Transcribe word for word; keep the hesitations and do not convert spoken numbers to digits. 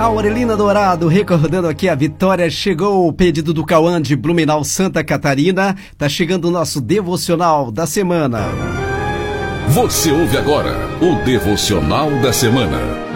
Aurelina Dourado recordando aqui a vitória. Chegou o pedido do Cauã de Blumenau, Santa Catarina. Tá chegando o nosso devocional da semana. Você ouve agora o devocional da semana.